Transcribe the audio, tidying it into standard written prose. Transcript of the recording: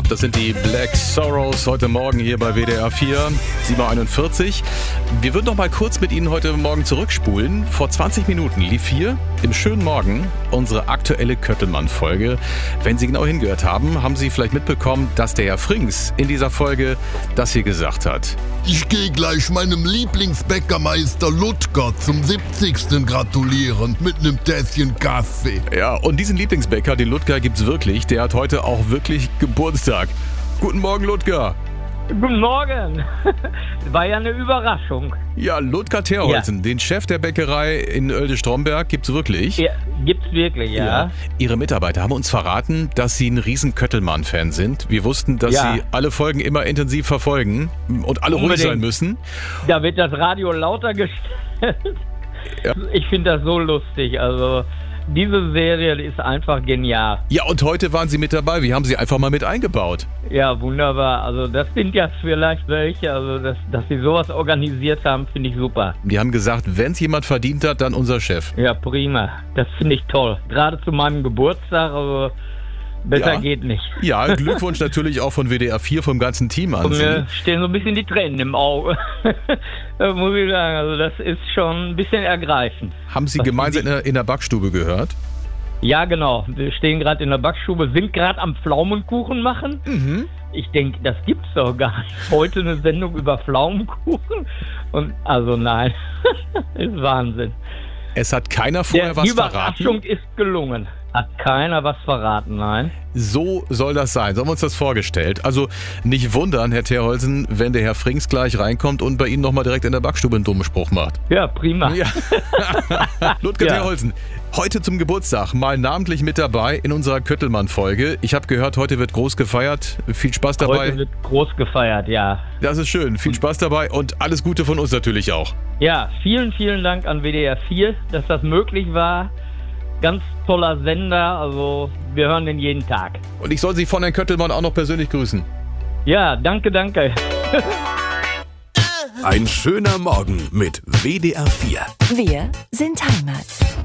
Das sind die Black Sorrows heute Morgen hier bei WDR 4, 7.41 Uhr. Wir würden noch mal kurz mit Ihnen heute Morgen zurückspulen. Vor 20 Minuten lief hier im schönen Morgen unsere aktuelle Köttelmann-Folge. Wenn Sie genau hingehört haben, haben Sie vielleicht mitbekommen, dass der Herr Frings in dieser Folge das hier gesagt hat. Ich gehe gleich meinem Lieblingsbäckermeister Ludger zum 70. gratulieren mit einem Tässchen Kaffee. Ja, und diesen Lieblingsbäcker, den Ludger, gibt's wirklich. Der hat heute auch wirklich Geburtstag. Guten Morgen, Ludger. Guten Morgen. War ja eine Überraschung. Ja, Ludger Terholzen, den Chef der Bäckerei in Oelde-Stromberg, gibt's wirklich? Ja, gibt's wirklich, ja. Ihre Mitarbeiter haben uns verraten, dass Sie ein riesen Köttelmann-Fan sind. Wir wussten, dass Sie alle Folgen immer intensiv verfolgen und alle ruhig sein müssen. Da wird das Radio lauter gestellt. Ja. Ich finde das so lustig, also... Diese Serie ist einfach genial. Ja, und heute waren Sie mit dabei. Wir haben Sie einfach mal mit eingebaut. Ja, wunderbar. Also das sind ja vielleicht welche, also dass Sie sowas organisiert haben, finde ich super. Die haben gesagt, wenn es jemand verdient hat, dann unser Chef. Ja, prima. Das finde ich toll. Gerade zu meinem Geburtstag, also besser geht nicht. Ja, Glückwunsch natürlich auch von WDR 4, vom ganzen Team an. Und mir stehen so ein bisschen die Tränen im Auge. Das muss ich sagen, also das ist schon ein bisschen ergreifend. Haben Sie gemeinsam in der Backstube gehört? Ja, genau. Wir stehen gerade in der Backstube, sind gerade am Pflaumenkuchen machen. Mhm. Ich denke, das gibt's doch gar nicht. Heute eine Sendung über Pflaumenkuchen. Und also nein, ist Wahnsinn. Es hat keiner vorher was verraten. Die Überraschung ist gelungen. Hat keiner was verraten, nein. So soll das sein. So haben wir uns das vorgestellt. Also nicht wundern, Herr Terholzen, wenn der Herr Frings gleich reinkommt und bei Ihnen nochmal direkt in der Backstube einen dummen Spruch macht. Ja, prima. Ja. Ludger Terholzen, heute zum Geburtstag mal namentlich mit dabei in unserer Köttelmann-Folge. Ich habe gehört, heute wird groß gefeiert. Viel Spaß dabei. Heute wird groß gefeiert, ja. Das ist schön. Viel Spaß dabei und alles Gute von uns natürlich auch. Ja, vielen, vielen Dank an WDR 4, dass das möglich war. Ganz toller Sender, also wir hören den jeden Tag. Und ich soll Sie von Herrn Köttelmann auch noch persönlich grüßen. Ja, danke. Ein schöner Morgen mit WDR 4. Wir sind Heimat.